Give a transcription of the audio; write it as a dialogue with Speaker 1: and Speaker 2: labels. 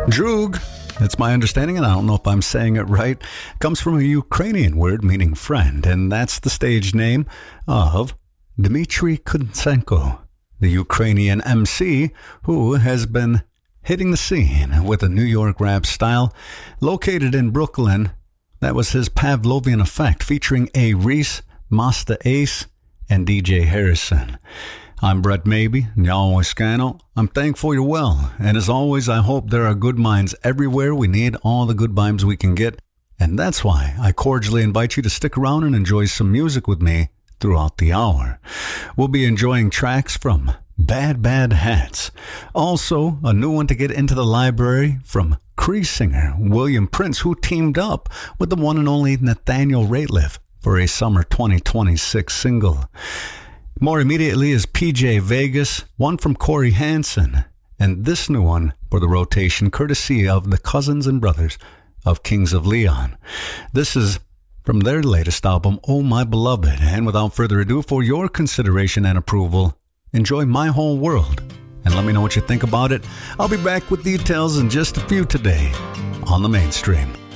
Speaker 1: Drug, it's my understanding, and I don't know if I'm saying it right, comes from a Ukrainian word meaning friend, and that's the stage name of Dmitry Kudsenko, the Ukrainian MC who has been hitting the scene with a New York rap style. Located in Brooklyn, that was his Pavlovian Effect, featuring A. Reese, Masta Ace, and DJ Harrison. I'm Brett Maybe, Yahweh Scano. I'm thankful you're well, and as always, I hope there are good minds everywhere. We need all the good vibes we can get, and that's why I cordially invite you to stick around and enjoy some music with me throughout the hour. We'll be enjoying tracks from Bad Bad Hats. Also, a new one to get into the library from Cree singer William Prince, who teamed up with the one and only Nathaniel Rateliff for a summer 2026 single. More immediately is PJ Vegas, one from Corey Hansen, and this new one for the rotation, courtesy of the cousins and brothers of Kings of Leon. This is from their latest album, Oh My Beloved, and without further ado, for your consideration and approval, enjoy My Whole World, and let me know what you think about it. I'll be back with details in just a few today on The Mainstream.